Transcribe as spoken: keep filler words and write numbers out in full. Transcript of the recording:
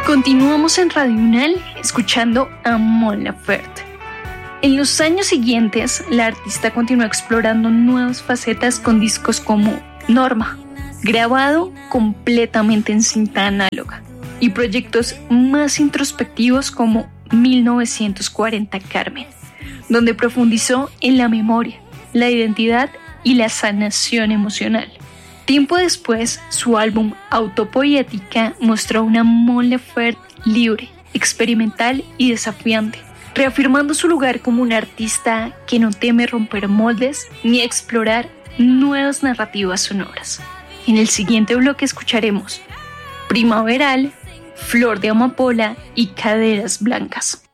Continuamos en Radio Unal escuchando a Mon Laferte. En los años siguientes, la artista continuó explorando nuevas facetas con discos como Norma, grabado completamente en cinta análoga, y proyectos más introspectivos como mil novecientos cuarenta Carmen, donde profundizó en la memoria, la identidad y la sanación emocional. Tiempo después, su álbum Autopoética mostró una Mon Laferte libre, experimental y desafiante, reafirmando su lugar como una artista que no teme romper moldes ni explorar nuevas narrativas sonoras. En el siguiente bloque escucharemos Primaveral, Flor de Amapola y Caderas Blancas.